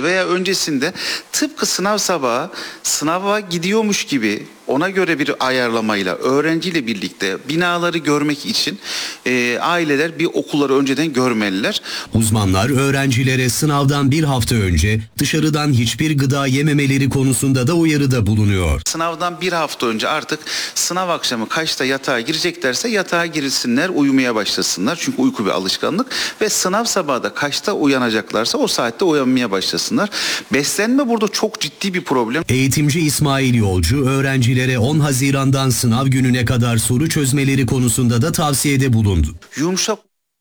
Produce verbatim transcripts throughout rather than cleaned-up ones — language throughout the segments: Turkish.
veya öncesinde tıpkı sınav sabahı sınava gidiyormuş gibi ona göre bir ayarlamayla öğrenciyle birlikte binaları görmek için e, aileler bir okulları önceden görmeliler. Uzmanlar öğrencilere sınavdan bir hafta önce dışarıdan hiçbir gıda yememeleri konusunda da uyarıda bulunuyor. Sınavdan bir hafta önce artık sınav akşamı kaçta yatağa gireceklerse yatağa girsinler, uyumaya başlasınlar. Çünkü uyku bir alışkanlık ve sınav sabahı da kaçta uyanacaklarsa o saatte uyanmaya başlasınlar. Beslenme burada çok ciddi bir problem. Eğitimci İsmail Yolcu öğrencilere on Haziran'dan sınav gününe kadar soru çözmeleri konusunda da tavsiyede bulundu. Yumuşak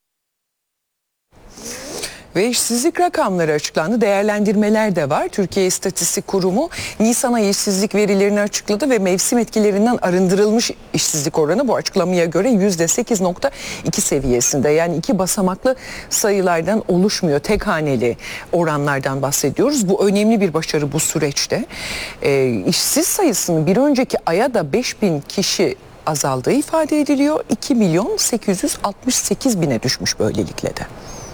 Ve işsizlik rakamları açıklandı. Değerlendirmeler de var. Türkiye İstatistik Kurumu Nisan ayı işsizlik verilerini açıkladı ve mevsim etkilerinden arındırılmış işsizlik oranı bu açıklamaya göre yüzde sekiz nokta iki seviyesinde. Yani iki basamaklı sayılardan oluşmuyor. Tek haneli oranlardan bahsediyoruz. Bu önemli bir başarı bu süreçte. E, işsiz sayısının bir önceki aya da beş bin kişi azaldığı ifade ediliyor. iki milyon sekiz yüz altmış sekiz bine düşmüş böylelikle de.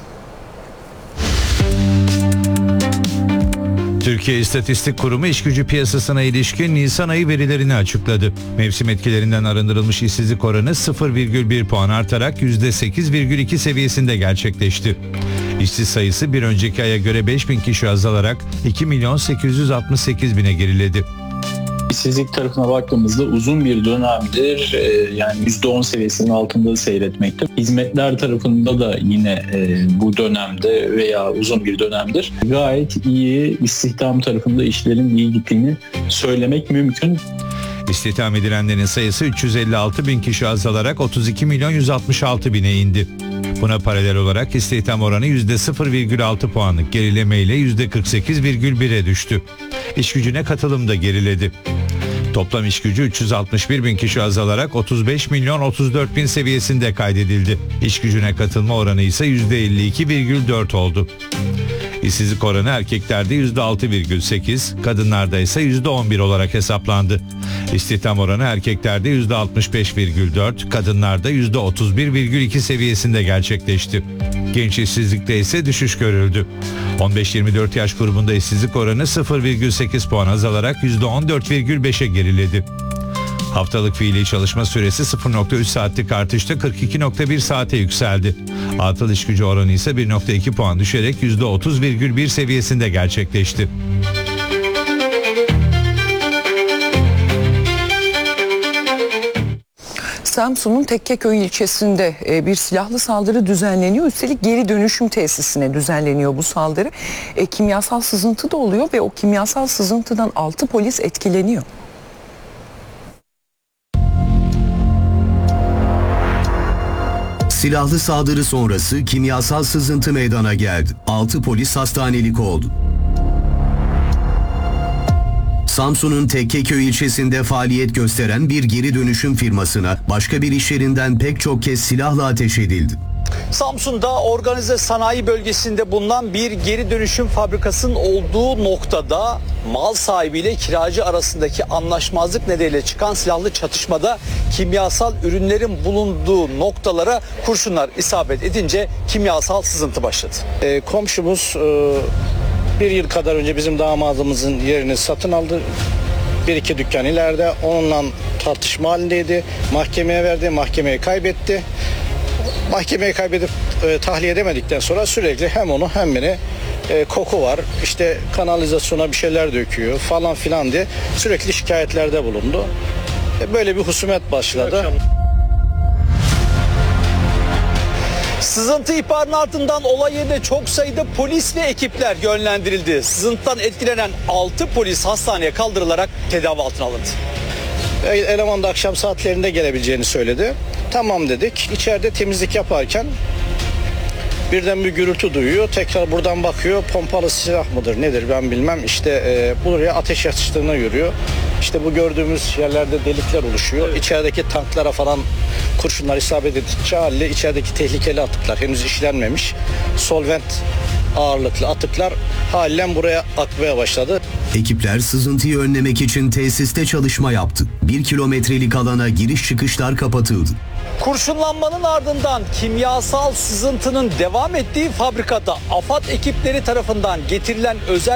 Türkiye İstatistik Kurumu işgücü piyasasına ilişkin Nisan ayı verilerini açıkladı. Mevsim etkilerinden arındırılmış işsizlik oranı sıfır virgül bir puan artarak yüzde sekiz virgül iki seviyesinde gerçekleşti. İşsiz sayısı bir önceki aya göre beş bin kişi azalarak iki milyon sekiz yüz altmış sekiz bine geriledi. İşsizlik tarafına baktığımızda uzun bir dönemdir e, yani yüzde on seviyesinin altında seyretmekte. Hizmetler tarafında da yine e, bu dönemde veya uzun bir dönemdir gayet iyi, istihdam tarafında işlerin iyi gittiğini söylemek mümkün. İstihdam edilenlerin sayısı üç yüz elli altı bin kişi azalarak otuz iki milyon yüz altmış altı bine indi. Buna paralel olarak istihdam oranı yüzde sıfır virgül altı puanlık gerilemeyle yüzde kırk sekiz virgül bire düştü. İşgücüne katılım da geriledi. Toplam işgücü üç yüz altmış bir bin kişi azalarak otuz beş milyon otuz dört bin seviyesinde kaydedildi. İşgücüne katılma oranı ise yüzde elli iki virgül dört oldu. İşsizlik oranı erkeklerde yüzde altı virgül sekiz, kadınlarda ise yüzde on bir olarak hesaplandı. İstihdam oranı erkeklerde yüzde altmış beş virgül dört, kadınlarda yüzde otuz bir virgül iki seviyesinde gerçekleşti. Genç işsizlikte ise düşüş görüldü. on beş yirmi dört yaş grubunda işsizlik oranı sıfır virgül sekiz puan azalarak yüzde on dört virgül beşe geriledi. Haftalık fiili çalışma süresi sıfır nokta üç saatlik artışta kırk iki nokta bir saate yükseldi. Atıl iş gücü oranı ise bir nokta iki puan düşerek yüzde otuz virgül bir seviyesinde gerçekleşti. Samsun'un Tekkeköy ilçesinde bir silahlı saldırı düzenleniyor. Üstelik geri dönüşüm tesisine düzenleniyor bu saldırı. E, kimyasal sızıntı da oluyor ve o kimyasal sızıntıdan altı polis etkileniyor. Silahlı saldırı sonrası kimyasal sızıntı meydana geldi. altı polis hastanelik oldu. Samsun'un Tekkeköy ilçesinde faaliyet gösteren bir geri dönüşüm firmasına başka bir iş yerinden pek çok kez silahla ateş edildi. Samsun'da organize sanayi bölgesinde bulunan bir geri dönüşüm fabrikasının olduğu noktada mal sahibiyle kiracı arasındaki anlaşmazlık nedeniyle çıkan silahlı çatışmada kimyasal ürünlerin bulunduğu noktalara kurşunlar isabet edince kimyasal sızıntı başladı. E, komşumuz e, bir yıl kadar önce bizim damadımızın yerini satın aldı. Bir iki dükkan ileride onunla tartışma halindeydi. Mahkemeye verdi, mahkemeyi kaybetti. Mahkemeyi kaybedip e, tahliye edemedikten sonra sürekli hem onu hem beni e, koku var, işte kanalizasyona bir şeyler döküyor falan filan diye sürekli şikayetlerde bulundu. E, böyle bir husumet başladı. Sızıntı ihbarının ardından olay yerine çok sayıda polis ve ekipler yönlendirildi. Sızıntıdan etkilenen altı polis hastaneye kaldırılarak tedavi altına alındı. Eleman da akşam saatlerinde gelebileceğini söyledi. Tamam dedik. İçeride temizlik yaparken birden bir gürültü duyuyor. Tekrar buradan bakıyor. Pompalı silah mıdır nedir ben bilmem. İşte e, buraya ateş yatıştığına görüyor. İşte bu gördüğümüz yerlerde delikler oluşuyor. Evet. İçerideki tanklara falan kurşunlar isabet edince haliyle içerideki tehlikeli atıklar henüz işlenmemiş. Solvent ağırlıklı atıklar haliyle buraya akmaya başladı. Ekipler sızıntıyı önlemek için tesiste çalışma yaptı. Bir kilometrelik alana giriş çıkışlar kapatıldı. Kurşunlanmanın ardından kimyasal sızıntının devam ettiği fabrikada AFAD ekipleri tarafından getirilen özel